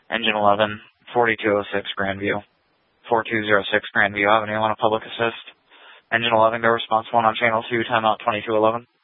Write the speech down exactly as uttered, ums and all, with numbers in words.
Engine eleven, forty-two oh six Grandview. forty-two oh six Grandview Avenue on a public assist. Engine eleven, go response one on channel two, timeout twenty-two eleven.